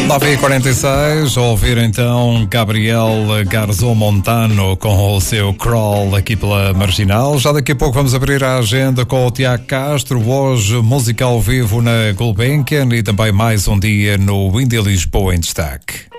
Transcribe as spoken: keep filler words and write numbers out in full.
nove e quarenta e seis, a ouvir então Gabriel Garzón Montano com o seu Crawl aqui pela Marginal. Já daqui a pouco vamos abrir a agenda com o Tiago Castro, hoje música ao vivo na Gulbenkian e também mais um dia no Indie Lisboa em destaque.